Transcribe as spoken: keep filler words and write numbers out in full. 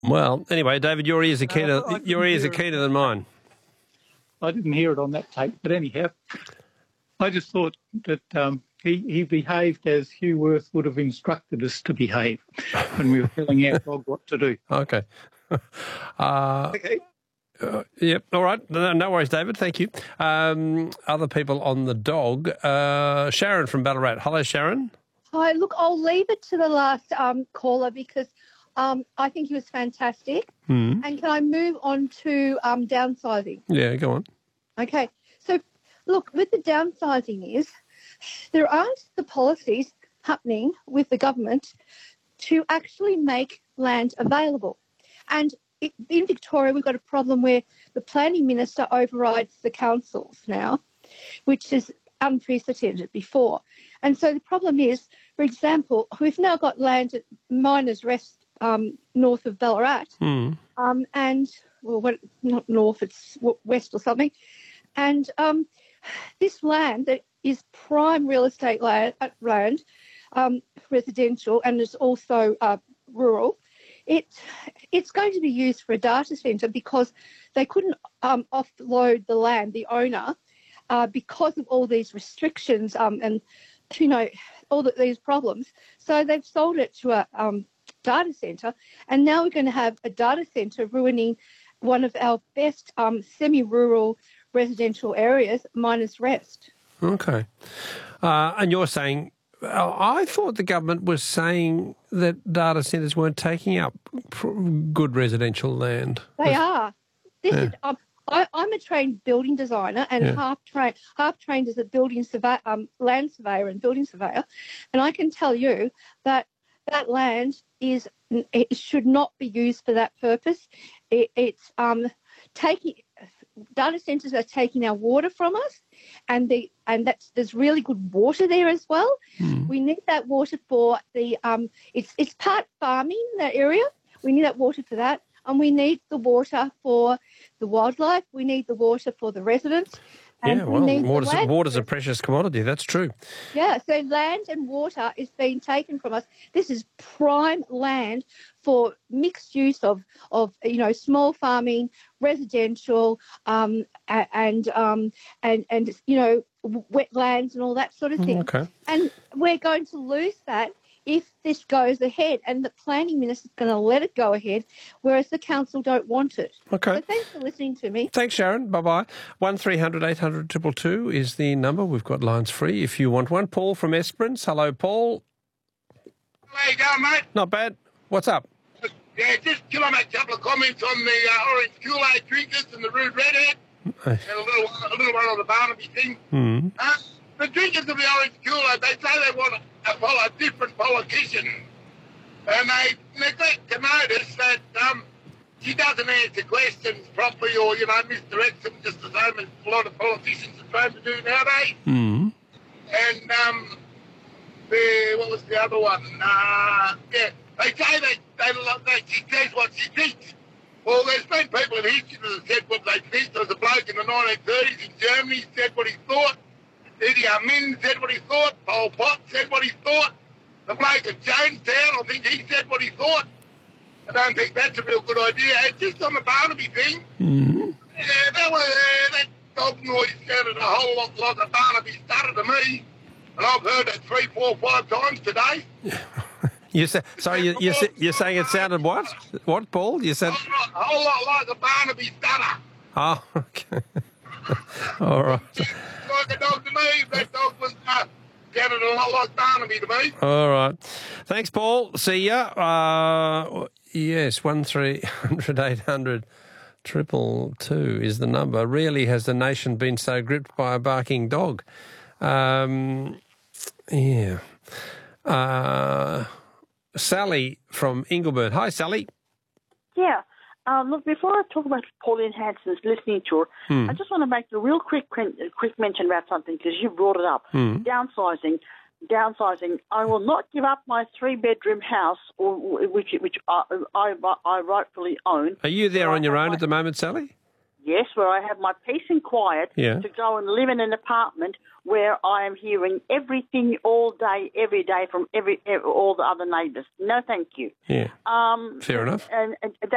Well, anyway, David, your ears are keener, Uh, your ears are keener than mine. I didn't hear it on that tape, but anyhow, I just thought that um, he, he behaved as Hugh Worth would have instructed us to behave when we were telling our dog what to do. Okay. Uh, Okay. uh, yep. All right. No, no worries, David. Thank you. Um, other people on the dog. Uh, Sharon from Ballarat. Hello, Sharon. Hi, look, I'll leave it to the last um, caller because um, I think he was fantastic. Mm. And can I move on to um, downsizing? Yeah, go on. Okay. So, look, with the downsizing is there aren't the policies happening with the government to actually make land available. And it, in Victoria, we've got a problem where the planning minister overrides the councils now, which is unprecedented before. And so the problem is, for example, we've now got land at Miners Rest um, north of Ballarat, Mm. um, and, well, what, not north, it's west or something. And um, this land that is prime real estate land, uh, land um, residential, and is also uh, rural, it it's going to be used for a data centre because they couldn't um, offload the land, the owner, uh, because of all these restrictions um, and, you know, all the, these problems. So they've sold it to a um, data centre, and now we're going to have a data centre ruining one of our best um, semi-rural residential areas, Miners Rest. Okay. Uh, and you're saying, uh, I thought the government was saying that data centres weren't taking up good residential land. They are. This Yeah. is. Um, I, I'm a trained building designer and Yeah. half trained, half trained as a building survey, um, land surveyor and building surveyor, and I can tell you that that land is it should not be used for that purpose. It, it's um, taking data centres are taking our water from us, and the and that's there's really good water there as well. Mm. We need that water for the um, it's it's part farming, that area. We need that water for that. And we need the water for the wildlife. We need the water for the residents. And Yeah, we well, need the water's, land. water's a precious commodity. That's true. Yeah, so land and water is being taken from us. This is prime land for mixed use of, of you know, small farming, residential, um, a- and um, and and you know, wetlands and all that sort of thing. Okay. And we're going to lose that if this goes ahead, and the planning minister is going to let it go ahead, whereas the council don't want it. Okay. So thanks for listening to me. Thanks, Sharon. Bye-bye. one three hundred eight hundred two two two is the number. We've got lines free if you want one. Paul from Esperance. Hello, Paul. How you going, mate? Not bad. What's up? Yeah, just can I make a couple of comments on the uh, orange Kool-Aid drinkers and the rude redhead and a little, a little one on the Barnaby thing. Hmm. Uh, the drinkers of the orange Kool-Aid, they say they want to follow different politicians, and they neglect to notice that um, she doesn't answer questions properly, or, you know, misdirects them just the same as a lot of politicians are trying to do nowadays. Hmm. And um, the, what was the other one? Uh, yeah, they say that they, they, she says what she thinks. Well, there's been people in history that have said what they think. There was a bloke in the nineteen thirties in Germany said what he thought. Idi Amin said what he thought. Pol Pot said what he thought. The bloke at Jamestown, I think he said what he thought. I don't think that's a real good idea. It's just on the Barnaby thing. Hmm. Yeah, that, was, uh, that dog noise sounded a whole lot like a Barnaby stutter to me. And I've heard it three, four, five times today. You say, sorry, you, you, you're saying it sounded what? What, Paul? You said... A whole lot, a whole lot like a Barnaby stutter. Oh, okay. All right. Like a dog to me. That dog was uh, sounded a lot like Barnaby to me. All right. Thanks, Paul. See ya. Uh, yes, one three hundred eight hundred triple two is the number. Rarely has the nation been so gripped by a barking dog. Um, yeah. Uh, Sally from Ingleburn. Hi, Sally. Yeah. Um, look, before I talk about Pauline Hanson's listening tour, Hmm. I just want to make a real quick quick mention about something because you brought it up. Hmm. Downsizing. Downsizing. I will not give up my three-bedroom house, or which which I, I, I rightfully own. Are you there where on I your have own my- at the moment, Sally? Yes, where I have my peace and quiet Yeah. to go and live in an apartment where I am hearing everything all day, every day from every, every all the other neighbours. No, thank you. Yeah. Um, Fair enough. And, and